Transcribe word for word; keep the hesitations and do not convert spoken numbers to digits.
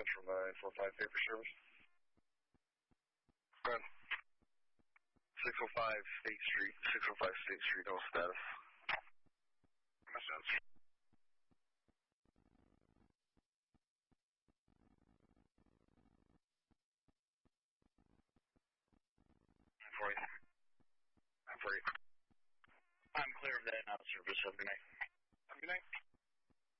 Central nine four five paper service. Run. six oh five State Street, six oh five State Street, no status. My sense. I'm for you. I'm for you. I'm clear of that, not service. Have a good night. Have a good night.